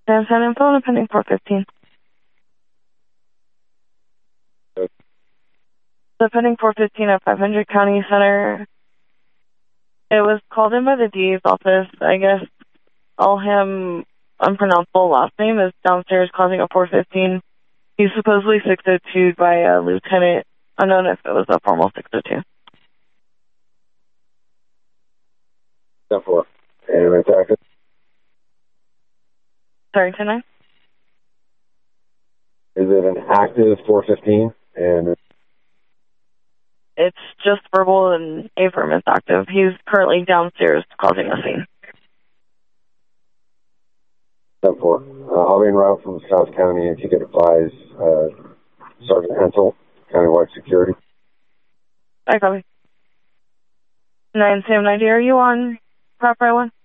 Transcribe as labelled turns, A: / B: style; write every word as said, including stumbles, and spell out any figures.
A: Sam ten info and pending four fifteen. The pending four fifteen at five hundred County Center. It was called in by the D A's office. I guess Alham, unpronounceable last name, is downstairs causing a four fifteen. He's supposedly six oh two by a lieutenant, unknown if it was a formal six oh two.
B: ten four. And it's active.
A: Sorry, ten nine?
B: Is it an active four fifteen? And
A: it's just verbal and affirm is active. He's currently downstairs causing a scene.
B: ten four. Uh, I'll be en route from South County. If you could advise uh, Sergeant Hensel, Countywide Security.
A: I copy. nine Sam ninety, are you on Prop Right one?